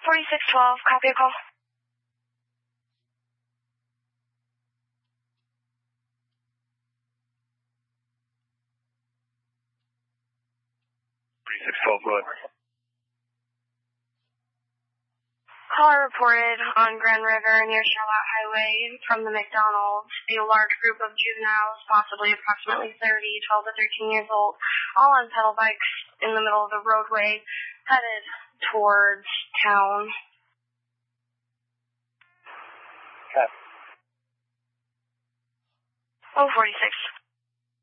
4612, copy a call. Go ahead. Caller reported on Grand River near Charlotte Highway from the McDonald's a large group of juveniles, possibly approximately 12 to 13 years old, all on pedal bikes in the middle of the roadway, headed towards town. Okay. 046.